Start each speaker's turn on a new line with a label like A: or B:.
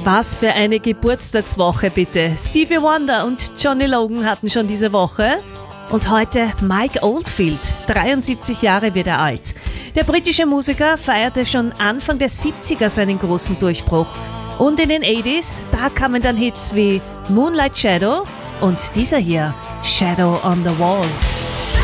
A: Was für eine Geburtstagswoche bitte. Stevie Wonder und Johnny Logan hatten schon diese Woche. Und heute Mike Oldfield, 73 Jahre wird er alt. Der britische Musiker feierte schon Anfang der 70er seinen großen Durchbruch. Und in den 80s, da kamen dann Hits wie Moonlight Shadow und dieser hier, Shadow on the Wall.